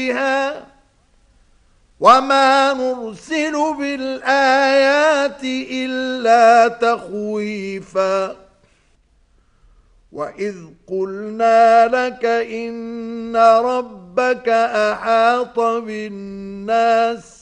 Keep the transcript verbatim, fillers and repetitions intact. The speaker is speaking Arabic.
بها وما نرسل بالآيات إلا تخويفا وإذ قلنا لك إن ربك أحاط بالناس